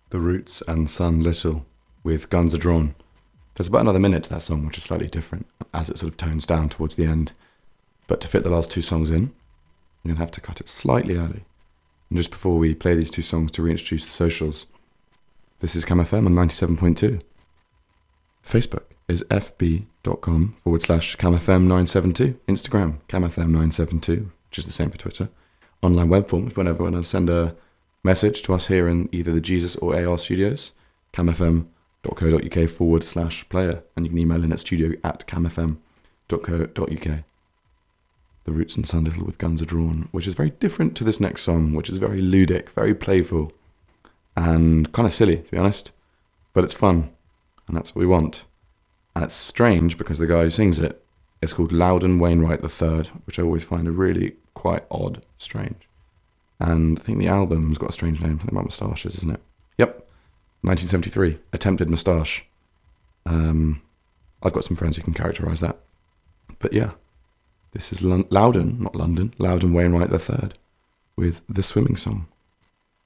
The Roots and Son Little with Guns Are Drawn. There's about another minute to that song, which is slightly different as it sort of tones down towards the end. But to fit the last two songs in, I'm going to have to cut it slightly early. And just before we play these two songs to reintroduce the socials, this is Cam FM on 97.2. Facebook is fb.com/CamFM972. Instagram, CamFM972, which is the same for Twitter. Online web form if you want to send a message to us here in either the Jesus or AR studios, camfm.co.uk/player, and you can email in at studio@camfm.co.uk. The Roots and Son Little with Guns Are Drawn, which is very different to this next song, which is very ludic, very playful, and kind of silly, to be honest. But it's fun, and that's what we want. And it's strange because the guy who sings it is called Loudon Wainwright III, which I always find a really quite odd, strange. And I think the album's got a strange name, something about moustaches, isn't it? Yep, 1973, Attempted Moustache. I've got some friends who can characterise that. But yeah, this is Loudon Wainwright III with The Swimming Song.